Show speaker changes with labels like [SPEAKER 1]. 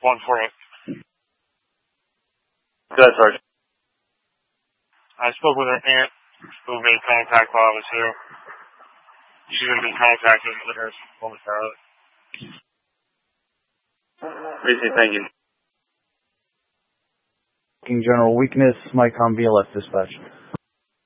[SPEAKER 1] 148.
[SPEAKER 2] Good, Sergeant.
[SPEAKER 1] I spoke with her aunt, who made contact while I was here. She's going to be contacted with her momentarily.
[SPEAKER 2] Appreciate it, thank you.
[SPEAKER 3] General weakness, Mike on VLS dispatch.